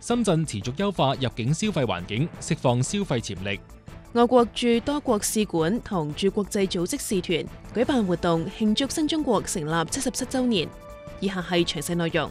深圳持續優化入境消費環境，釋放消費潛力。 我國駐多國使館同駐國際組織使團舉辦活動慶祝新中國成立77週年。以下係詳細內容。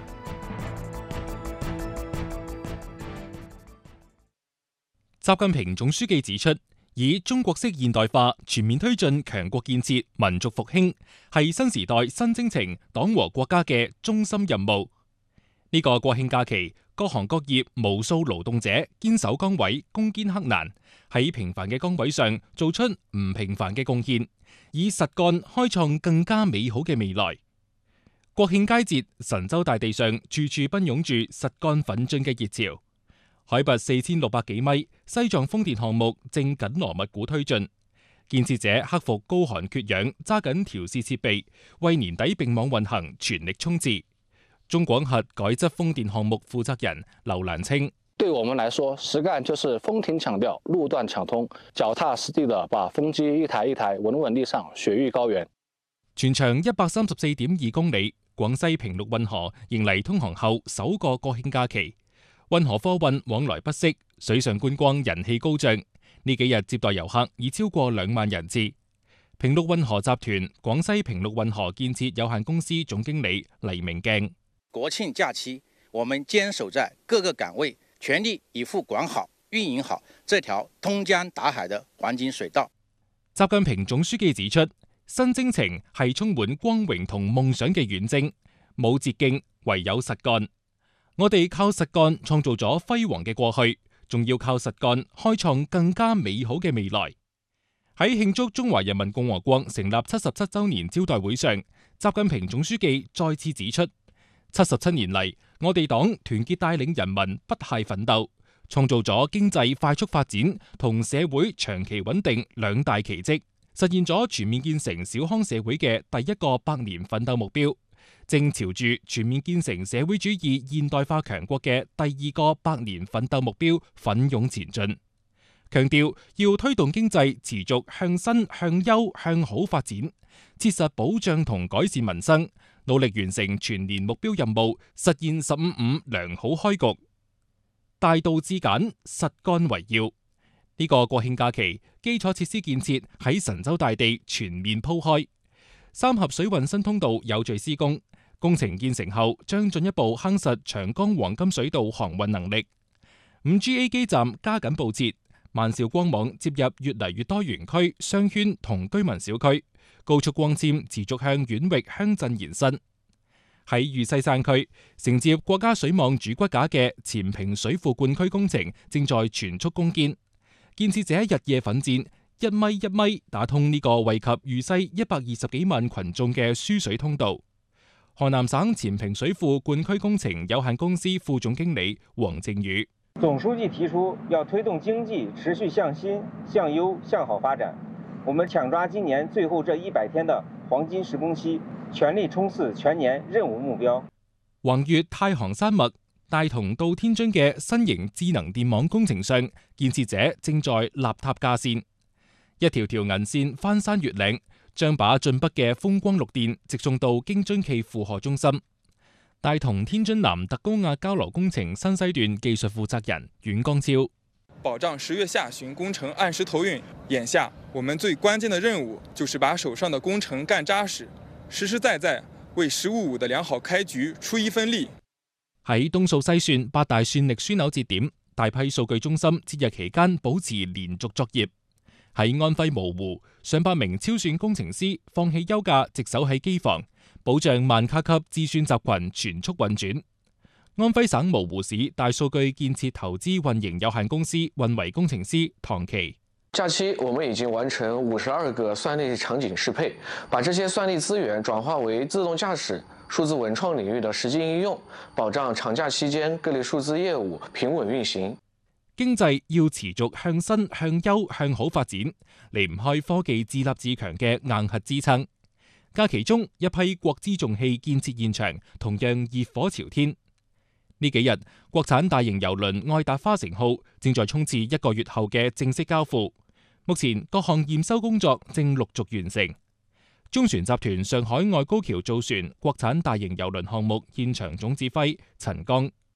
習近平總書記指出，以中國式現代化全面推進強國建設、民族復興，係新時代新征程黨和國家嘅中心任務。呢個國慶假期，各行各業無數勞動者堅守崗位，攻堅克難，喺平凡嘅崗位上做出唔平凡嘅貢獻，以實幹開創更加美好嘅未來。國慶佳節，神州大地上處處奔湧住實幹奮進嘅熱潮。海拔4600幾米，西藏風電項目正緊鑼密鼓推進，建設者克服高寒缺氧，揸緊調試設備，為年底並網運行全力衝刺。中廣核改質風電項目負責人劉蘭清： 對我們來說，實幹就是風停搶掉，路段搶通，腳踏實地地把風機一台一台穩穩地上雪域高原。 全長134.2公里，廣西平陸運河迎嚟通航後首個國慶假期，運河貨運往來不息，水上觀光人氣高漲。呢幾日接待遊客已超過2萬人次。平陸運河集團廣西平陸運河建設有限公司總經理黎明鏡： 國慶假期，我們堅守在各個崗位，全力以赴管好、運營好這條通江達海的黃金水道。 習近平總書記指出，新征程係充滿光榮同夢想嘅遠征，冇捷徑，唯有實幹。我哋靠實幹創造咗輝煌嘅過去，仲要靠實幹開創更加美好嘅未來。喺慶祝中華人民共和國成立77週年招待會上，習近平總書記再次指出，77年嚟，我哋黨團結帶領人民不懈奮鬥，創造咗經濟快速發展同社會長期穩定兩大奇蹟，實現咗全面建成小康社會嘅第一個100年奮鬥目標，正朝住全面建成社會主義現代化強國嘅第2個100年奮鬥目標奮勇前進。強調要推動經濟持續向新、向優、向好發展，切實保障同改善民生，努力完成全年目標任務，實現15.5良好開局。大道至簡，實幹為要。呢個國慶假期，基礎設施建設喺神州大地全面鋪開。三峽水運新通道有序施工，工程建成後將進一步夯實長江黃金水道航運能力。5G A 基站加緊佈設，萬兆光網接入越嚟越多園區、商圈同居民小區，高速光纖持續向縣域鄉鎮延伸。喺豫西山區，承接國家水網主骨架嘅前平水庫灌區工程正在全速攻堅，建設者日夜奮戰，一米一米打通呢個惠及豫西120幾萬群眾嘅輸水通道。河南省前平水庫灌區工程有限公司副總經理黃靖宇： 總書記提出要推動經濟持續向新、向優、向好發展，我們搶抓今年最後這100天的黃金施工期，全力衝刺全年任務目標。 橫越太行山脈，大同到天津嘅新型智能電網工程上，建設者正在立塔架線，一條條銀線翻山越嶺，將把進北嘅風光綠電直送到京津冀負荷中心。大同天津南特高壓交流工程新西段技術負責人阮光超： 保障10月下旬工程按時投運，眼下我們最關鍵的任務就是把手上的工程幹紮實，實實在在為15.5的良好開局出一分力。 喺東數西算8大算力樞紐節點，大批數據中心節日期間保持連續作業。喺安徽蕪湖，上百名超算工程師放棄休假，值守喺機房，保障萬卡級智算集群全速運轉。安徽省蕪湖市大數據建設投資運營有限公司運維工程師唐琪： 假期我們已經完成52個算力場景適配，把這些算力資源轉化為自動駕駛、數字文創領域的實際應用，保障長假期間各類數字業務平穩運行。 經濟要持續向新、向優、向好發展，離唔開科技自立自強嘅硬核支撐。假期中，一批國資重器建設現場同樣熱火朝天。呢幾日，國產大型郵輪愛達花城號正在衝刺1個月後嘅正式交付。目前各項驗收工作正陸續完成。中船集團上海外高橋造船國產大型郵輪項目現場總指揮陳剛：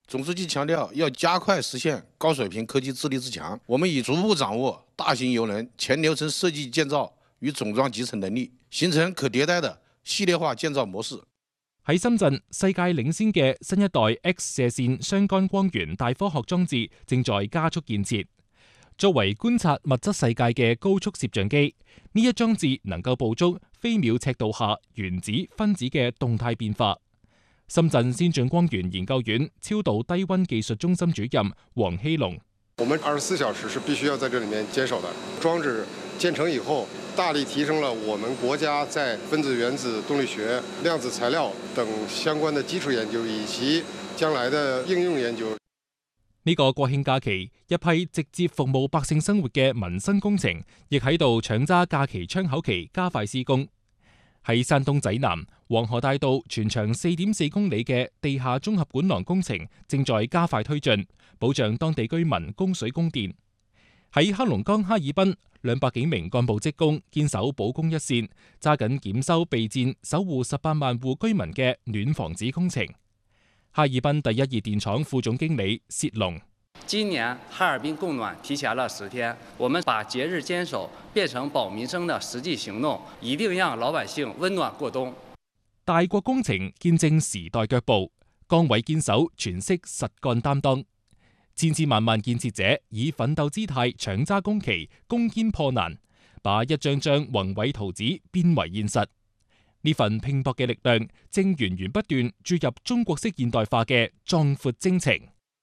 总书记强调，要加快实现高水平科技自立自强。我们已逐步掌握大型油轮全流程设計建造與總裝集成能力，形成可迭代的系列化建造模式。 喺深圳，世界領先嘅新一代 X 射線雙竿光源大科學裝置正在加速建設。作為觀察物質世界嘅高速攝像機，呢一裝置能夠捕捉飛秒尺度下原子、分子嘅動態變化。深圳先進光源研究院超導低溫技術中心主任黃希龍： 我們24小時是必須要在這裡面堅守的。裝置建成以後，大力提升了我們國家在分子原子動力學、量子材料等相關的基礎研究以及將來的應用研究。 呢個國慶假期，一批直接服務百姓生活嘅民生工程，亦喺度搶揸假期窗口期加快施工。喺山東濟南黃河大道全長4.4公里嘅地下綜合管廊工程正在加快推進，保障當地居民供水供電。喺黑龍江哈爾濱，200幾名幹部職工堅守保供一線，揸緊檢修備戰，守護18萬戶居民嘅暖房子工程。哈爾濱第一熱電廠副總經理薛龍： 今年哈爾濱供暖提前了10天，我們把節日堅守變成保民生的實際行動，一定讓老百姓溫暖過冬。 大國工程見證時代腳步，崗位堅守全息實幹擔當，千千萬萬建設者以奮鬥姿態搶揸工期，攻堅破難，把一張張宏偉圖紙變為現實。呢份拼搏嘅力量，正源源不斷注入中國式現代化嘅壯闊征程。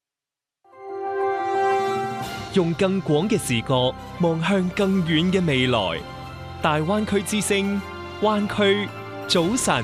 用更廣嘅視角望向更遠嘅未來。大灣區之聲，灣區早晨。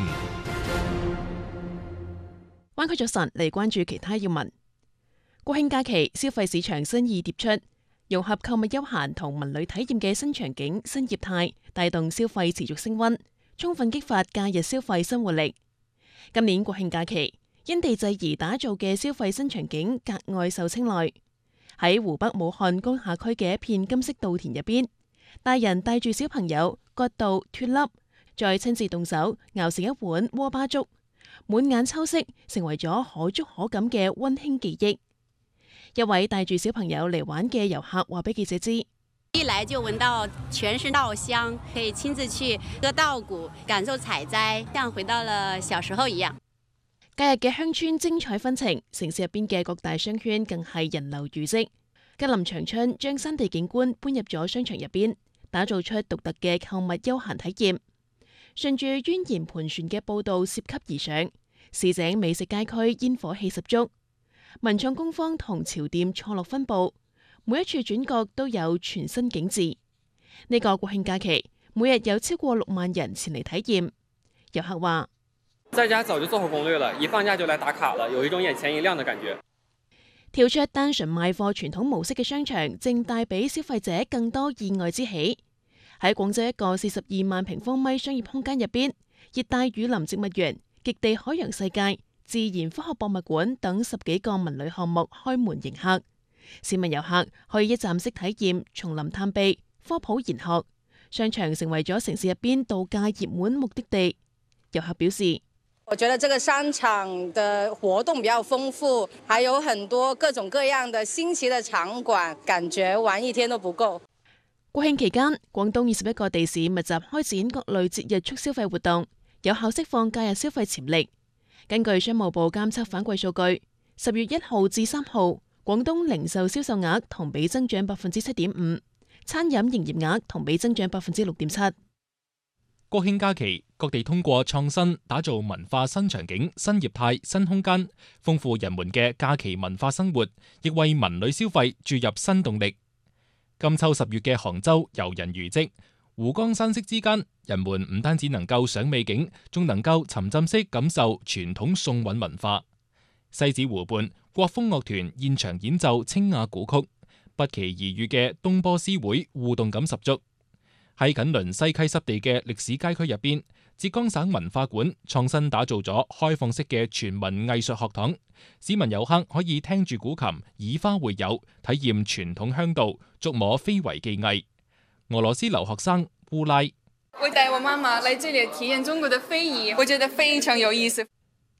灣區早晨嚟關注其他要聞。國慶假期消費市場新意迭出，融合購物休閒同文旅體驗嘅新場景、新業態，帶動消費持續升溫，充分激發假日消費新活力。今年國慶假期，因地制宜打造嘅消費新場景格外受青睞。喺湖北武漢江夏區嘅一片金色稻田入邊，大人帶住小朋友割稻脫粒，再親自動手熬成一碗鍋巴粥，滿眼秋色，成為咗可觸可感嘅溫馨記憶。一位帶住小朋友嚟玩嘅遊客話俾記者知： 一來就聞到全是稻香，可以親自去割稻谷，感受採摘，像回到了小時候一樣。假日嘅鄉村精彩紛呈，城市入邊嘅各大商圈更係人流如織。吉林長春將山地景觀搬入咗商場入邊，打造出獨特嘅購物休閒體驗。順住蜿蜒盤旋嘅步道涉級而上，市井美食街區煙火氣十足，文創工坊同潮店錯落分佈，每一處轉角都有全新景緻。呢個國慶假期，每日有超過6萬人前嚟體驗。遊客話： 在家早就做好攻略了，一放假就來打卡了，有一種眼前一亮的感覺。 跳出單純賣貨傳統模式嘅商場，正帶俾消費者更多意外之喜。喺廣州一個42萬平方米商業空間入邊，熱帶雨林植物園、極地海洋世界、自然科學博物館等10幾個文旅項目開門迎客。市民遊客可以一站式體驗叢林探秘、科普研學，商場成為咗城市入邊度假熱門目的地。遊客表示： 我覺得這個商場的活動比較豐富，還有很多各種各樣的新奇的場館，感覺玩一天都不夠。 國慶期間，廣東21個地市密集開展各類節日促消費活動，有效釋放假日消費潛力。根據商務部監測反饋數據，10月1號至3號，廣東零售銷售額同比增長7.5%，餐飲營業額同比增長6.7%。 國慶假期，各地通過創新打造文化新場景、新業態、新空間，豐富人們嘅假期文化生活，亦為文旅消費注入新動力。金秋10月嘅杭州遊人如織，湖光山色之間，人們唔單止能夠賞美景，仲能夠沉浸式感受傳統宋韻文化。西子湖畔，國風樂團現場演奏清雅古曲，不期而遇嘅東坡詩會互動感十足。喺緊鄰西溪濕地嘅歷史街區入邊，浙江省文化館創新打造咗開放式嘅全民藝術學堂，市民遊客可以聽住古琴，以花會友，體驗傳統香道，觸摸非遺技藝。俄羅斯留學生烏拉： 我帶我媽媽來這裡體驗中國的非遺，我覺得非常有意思。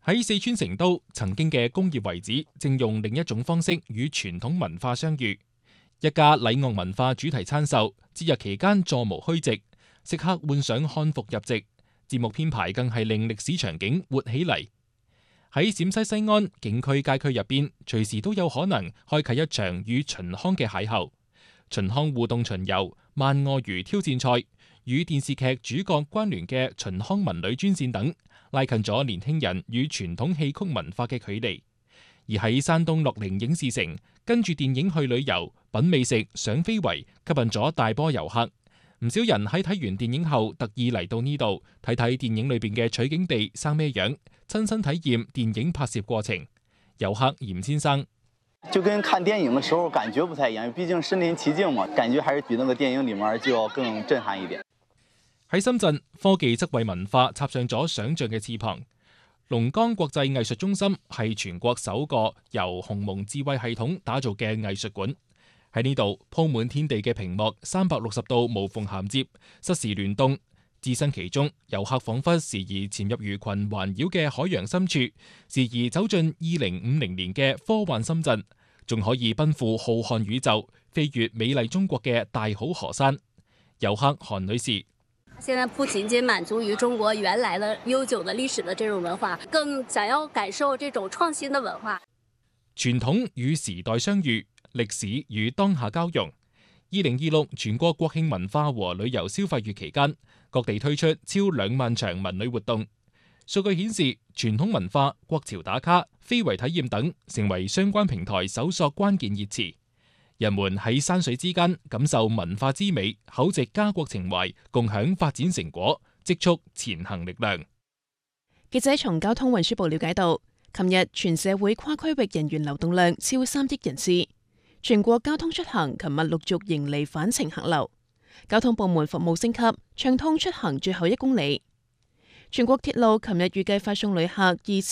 喺四川成都，曾經嘅工業遺址正用另一種方式與傳統文化相遇。一家禮樂文化主題餐秀，節日期間座無虛席，食客換上漢服入席，節目編排更係令歷史場景活起嚟。喺陝西西安景區街區入邊，隨時都有可能開啟一場與秦腔嘅邂逅。秦腔互動巡遊、慢餓魚挑戰賽、與電視劇主角關聯嘅秦腔文旅專線等，拉近咗年輕人與傳統戲曲文化嘅距離。而喺山東樂陵影視城，跟住電影去旅遊、品美食、賞非遺，吸引咗大波遊客。唔少人喺睇完電影後，特意嚟到呢度睇睇電影裏邊嘅取景地生咩樣，親身體驗電影拍攝過程。遊客嚴先生就跟看電影的時候感覺不太一樣，畢竟身臨其境嘛，感覺還是比那個電影裡面就要更震撼一點。 喺深圳，科技則為文化插上咗想像嘅翅膀。龍崗國際藝術中心係全國首個由鴻蒙智慧系統打造嘅藝術館。喺呢度鋪滿天地嘅屏幕，360度無縫銜接，實時聯動，置身其中，遊客彷彿時而潛入魚群環繞嘅海洋深處，時而走進2050年嘅科幻深圳，仲可以奔赴浩瀚宇宙，飛越美麗中國嘅大好河山。遊客韓女士： 現在不僅僅滿足於中國原來的悠久的歷史的這種文化，更想要感受這種創新的文化。 傳統與時代相遇，歷史與當下交融。2026全國國慶文化和旅遊消費月期間，各地推出超2萬場文旅活動。數據顯示，傳統文化、國潮打卡、非遺體驗等成為相關平台搜索關鍵熱詞。人們喺山水之間感受文化之美，厚植家國情懷，共享發展成果，積蓄前行力量。 記者從交通運輸部了解到，琴日全社會跨區域人員流動量超3億人次。全國交通出行琴日陸續迎嚟返程客流，交通部門服務升級，暢通出行最後1公里。全國鐵路琴日預計發送旅客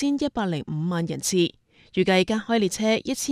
2105萬人次，預計加開列車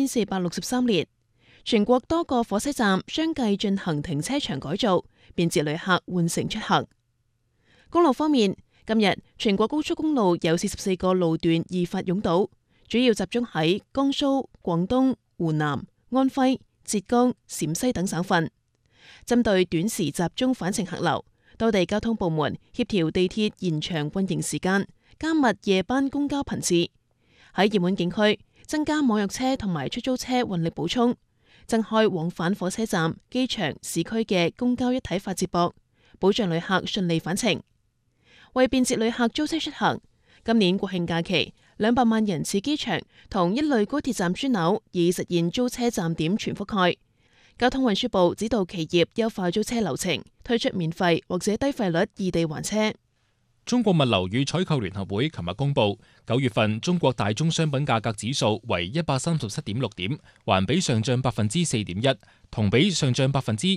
1463列。全國多個火車站相繼進行停車場改造，便捷旅客換乘出行。公路方面，今日全國高速公路有44個路段易發擁堵，主要集中喺江蘇、廣東、湖南、安徽、浙江、陝西等省份。針對短時集中返程客流，多地交通部門協調地鐵延長運營時間，加密夜班公交頻次。喺熱門景區增加網約車同埋出租車運力補充，增開往返火車站、機場、市區嘅公交一體化接駁，保障旅客順利返程。為便捷旅客租車出行，今年國慶假期200萬人次機場同一類高鐵站樞紐已實現租車站點全覆蓋。交通運輸部指導企業優化租車流程，推出免費或者低費率異地還車。 中國物流與採購聯合會琴日公佈，9月份中國大宗商品價格指數為137.6點，環比上漲4.1%，同比上漲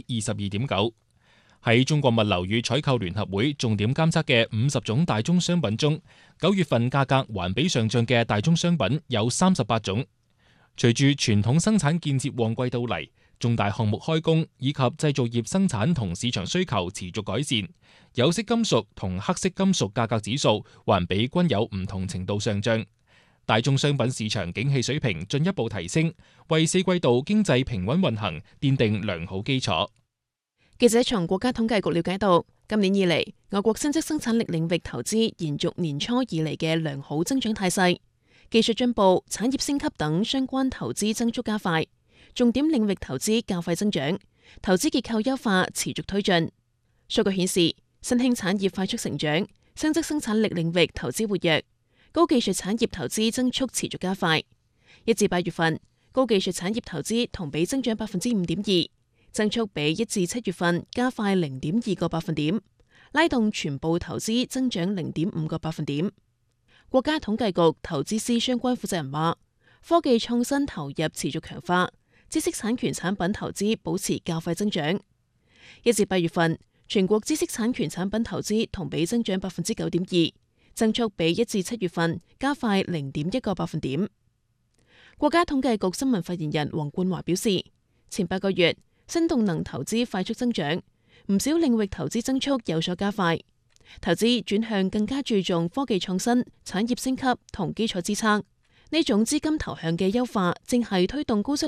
22.9%。喺中國物流與採購聯合會重點監測嘅50種大宗商品中，9月份價格環比上漲嘅大宗商品有38種。隨住傳統生產建設旺季到嚟，重大項目開工以及製造業生產同市場需求持續改善，有色金屬同黑色金屬價格指數環比均有唔同程度上漲。大宗商品市場景氣水平進一步提升，為4季度經濟平穩運行奠定良好基礎。 記者從國家統計局了解到，今年以嚟，我國新質生產力領域投資延續年初以嚟嘅良好增長態勢，技術進步、產業升級等相關投資增速加快，重點領域投資較快增長，投資結構優化持續推進。數據顯示，新興產業快速成長，新質生產力領域投資活躍，高技術產業投資增速持續加快。1至8月份，高技術產業投資同比增長5.2%。增速比1至7月份加快0.2個百分點，拉動全部投資增長0.5個百分點。國家統計局投資司相關負責人話，科技創新投入持續強化，知識產權產品投資保持較快增長。1至8月份，全國知識產權產品投資同比增長9.2%，增速比1至7月份加快0.1個百分點。國家統計局新聞發言人黃冠華表示，前8個月，新動能投資快速增長，唔少領域投資增速有所加快。 投資轉向更加注重科技創新、產業升級同基礎支撐。呢種資金投向嘅優化，正係推動高質